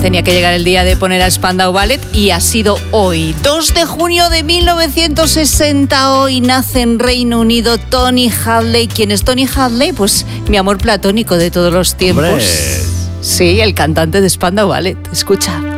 Tenía que llegar el día de poner a Spandau Ballet y ha sido hoy, 2 de junio de 1960. Hoy nace en Reino Unido Tony Hadley. ¿Quién es Tony Hadley? Pues mi amor platónico de todos los tiempos. ¡Hombre! Sí, el cantante de Spandau Ballet. Escucha.